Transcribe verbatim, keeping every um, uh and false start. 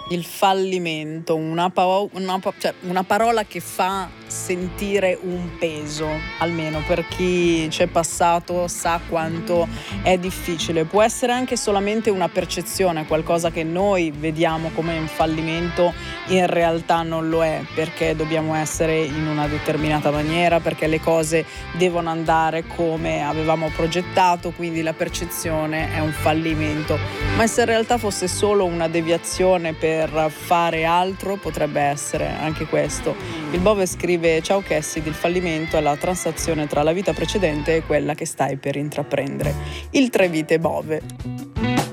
Il fallimento, una, pao- una, pa- cioè, una parola che fa sentire un peso, almeno per chi c'è passato sa quanto è difficile. Può essere anche solamente una percezione, qualcosa che noi vediamo come un fallimento, in realtà non lo è, perché dobbiamo essere in una determinata maniera, perché le cose devono andare come avevamo progettato, quindi la percezione è un fallimento. Ma se in realtà fosse solo una deviazione per fare altro, potrebbe essere anche questo. Il Bove scrive: ciao Cassid, il fallimento è la transazione tra la vita precedente e quella che stai per intraprendere. Il tre vite Bove.